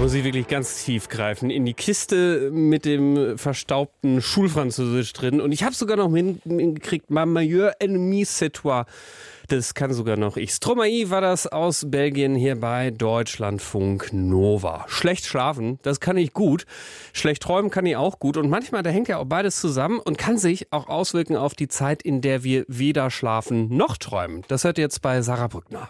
muss ich wirklich ganz tief greifen. In die Kiste mit dem verstaubten Schulfranzösisch drin. Und ich habe sogar noch hingekriegt, ma meilleur ennemi c'est toi. Das kann sogar noch ich. Stromae war das aus Belgien hier bei Deutschlandfunk Nova. Schlecht schlafen, das kann ich gut. Schlecht träumen kann ich auch gut. Und manchmal, da hängt ja auch beides zusammen und kann sich auch auswirken auf die Zeit, in der wir weder schlafen noch träumen. Das hört ihr jetzt bei Sarah Brückner.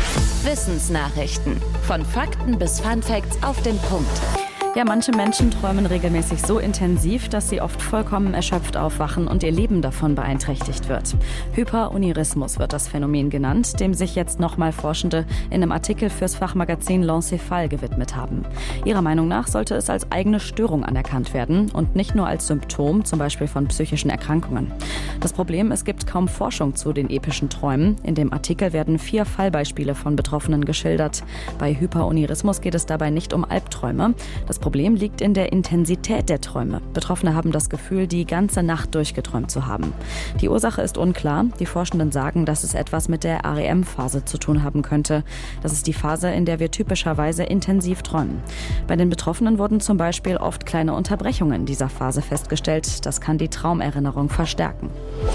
Wissensnachrichten. Von Fakten bis Funfacts auf den Punkt. Ja, manche Menschen träumen regelmäßig so intensiv, dass sie oft vollkommen erschöpft aufwachen und ihr Leben davon beeinträchtigt wird. Hyperonirismus wird das Phänomen genannt, dem sich jetzt nochmal Forschende in einem Artikel fürs Fachmagazin L'Encéphale gewidmet haben. Ihrer Meinung nach sollte es als eigene Störung anerkannt werden und nicht nur als Symptom, zum Beispiel von psychischen Erkrankungen. Das Problem, es gibt kaum Forschung zu den epischen Träumen. In dem Artikel werden 4 Fallbeispiele von Betroffenen geschildert. Bei Hyperonirismus geht es dabei nicht um Albträume. Das Problem liegt in der Intensität der Träume. Betroffene haben das Gefühl, die ganze Nacht durchgeträumt zu haben. Die Ursache ist unklar. Die Forschenden sagen, dass es etwas mit der REM-Phase zu tun haben könnte. Das ist die Phase, in der wir typischerweise intensiv träumen. Bei den Betroffenen wurden zum Beispiel oft kleine Unterbrechungen dieser Phase festgestellt. Das kann die Traumerinnerung verstärken.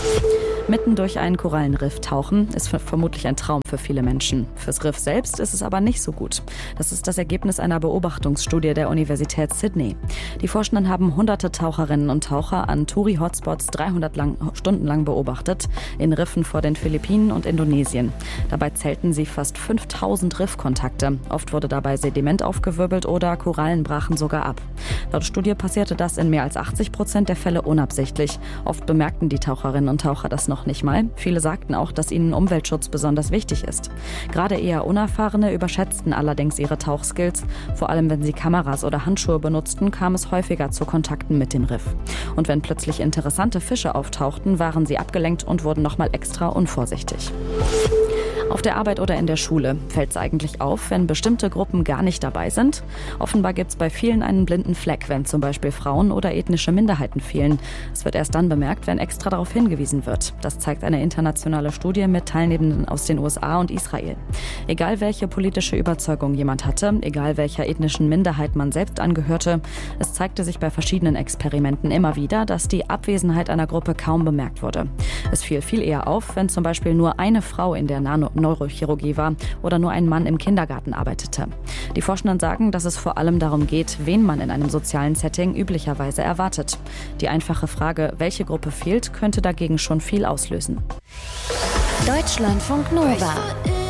Mitten durch einen Korallenriff tauchen ist vermutlich ein Traum für viele Menschen. Fürs Riff selbst ist es aber nicht so gut. Das ist das Ergebnis einer Beobachtungsstudie der Universität Sydney. Die Forschenden haben hunderte Taucherinnen und Taucher an Touri-Hotspots 300 Stunden lang beobachtet, in Riffen vor den Philippinen und Indonesien. Dabei zählten sie fast 5000 Riffkontakte. Oft wurde dabei Sediment aufgewirbelt oder Korallen brachen sogar ab. Laut Studie passierte das in mehr als 80% der Fälle unabsichtlich. Oft bemerkten die Taucherinnen und Taucher das noch nicht mal. Viele sagten auch, dass ihnen Umweltschutz besonders wichtig ist. Gerade eher Unerfahrene überschätzten allerdings ihre Tauchskills. Vor allem, wenn sie Kameras oder Handschuhe benutzten, kam es häufiger zu Kontakten mit dem Riff. Und wenn plötzlich interessante Fische auftauchten, waren sie abgelenkt und wurden nochmal extra unvorsichtig. Auf der Arbeit oder in der Schule fällt es eigentlich auf, wenn bestimmte Gruppen gar nicht dabei sind. Offenbar gibt es bei vielen einen blinden Fleck, wenn zum Beispiel Frauen oder ethnische Minderheiten fehlen. Es wird erst dann bemerkt, wenn extra darauf hingewiesen wird. Das zeigt eine internationale Studie mit Teilnehmenden aus den USA und Israel. Egal welche politische Überzeugung jemand hatte, egal welcher ethnischen Minderheit man selbst angehörte, es zeigte sich bei verschiedenen Experimenten immer wieder, dass die Abwesenheit einer Gruppe kaum bemerkt wurde. Es fiel viel eher auf, wenn zum Beispiel nur eine Frau in der Neurochirurgie war oder nur ein Mann im Kindergarten arbeitete. Die Forschenden sagen, dass es vor allem darum geht, wen man in einem sozialen Setting üblicherweise erwartet. Die einfache Frage, welche Gruppe fehlt, könnte dagegen schon viel auslösen. Deutschlandfunk Nova.